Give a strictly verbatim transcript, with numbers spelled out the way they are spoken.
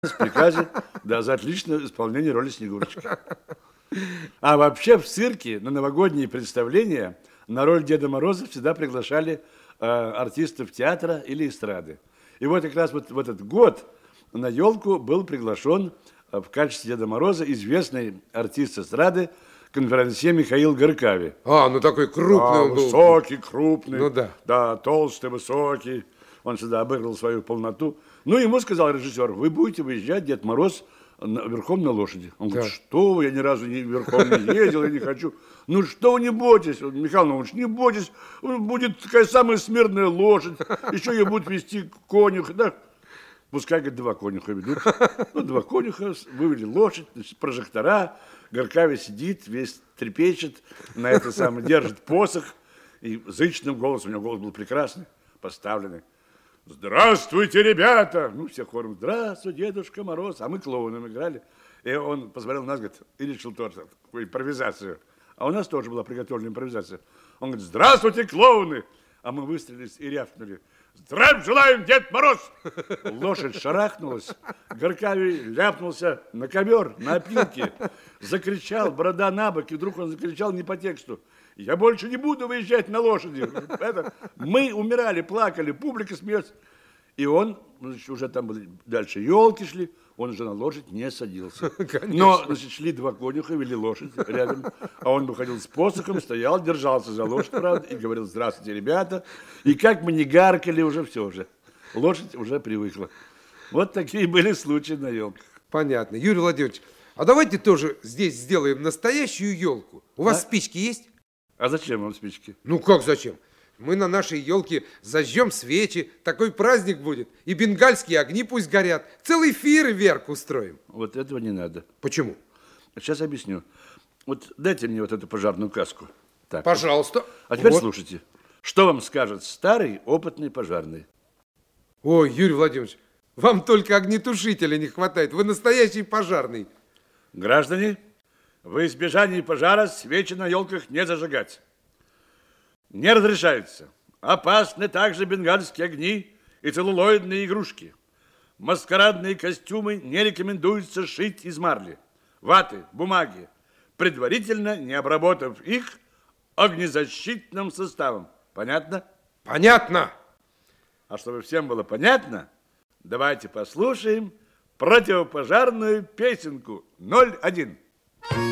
в приказе, да, за отличное исполнение роли Снегурочки. А вообще в цирке на новогодние представления на роль Деда Мороза всегда приглашали э, артистов театра или эстрады. И вот как раз вот в этот год на елку был приглашен в качестве Деда Мороза известный артист эстрады, конферансье Михаил Горкави. А, ну такой крупный а, он был. Высокий, крупный. Ну да. Да, толстый, высокий. Он всегда обыгрывал свою полноту. Ну, ему сказал режиссер: вы будете выезжать, Дед Мороз, на, верхом на лошади. Он да. говорит: что вы, я ни разу не, верхом не ездил, я не хочу. Ну, что вы, не бойтесь, Михаил Наумович, не бойтесь, будет такая самая смирная лошадь, еще ее будут вести конюх, да. Пускай, говорит, два конюха ведут. Ну, два конюха, вывели лошадь, значит, прожектора. Горкави сидит, весь трепещет, на это самое, держит посох. И зычным голосом, у него голос был прекрасный, поставленный. Здравствуйте, ребята! Ну, все хором: здравствуй, Дедушка Мороз. А мы клоуном играли. И он посмотрел на нас, говорит, и решил тоже такую импровизацию. А у нас тоже была приготовлена импровизация. Он говорит: здравствуйте, клоуны! А мы выстрелились и рявкнули: здравия желаем, Дед Мороз! Лошадь шарахнулась, Горкави ляпнулся на ковер, на опилки, закричал, борода на бок, и вдруг он закричал не по тексту: я больше не буду выезжать на лошади. Это, мы умирали, плакали, публика смеется. И он, значит, уже там были, дальше елки шли, он уже на лошадь не садился. Конечно. Но, значит, шли два конюха, вели лошадь рядом, а он выходил с посохом, стоял, держался за лошадь, правда, и говорил: здравствуйте, ребята. И как мы не гаркали, уже все уже. Лошадь уже привыкла. Вот такие были случаи на елках. Понятно. Юрий Владимирович, а давайте тоже здесь сделаем настоящую елку. У вас а? спички есть? А зачем вам спички? Ну как зачем? Мы на нашей елке зажжем свечи, такой праздник будет. И бенгальские огни пусть горят. Целый фейерверк устроим. Вот этого не надо. Почему? Сейчас объясню. Вот дайте мне вот эту пожарную каску. Так. Пожалуйста. А теперь вот. Слушайте. Что вам скажет старый опытный пожарный? Ой, Юрий Владимирович, вам только огнетушителя не хватает. Вы настоящий пожарный. Граждане, во избежание пожара свечи на елках не зажигать. Не разрешается. Опасны также бенгальские огни и целлулоидные игрушки. Маскарадные костюмы не рекомендуется шить из марли, ваты, бумаги, предварительно не обработав их огнезащитным составом. Понятно? Понятно. А чтобы всем было понятно, давайте послушаем противопожарную песенку ноль один.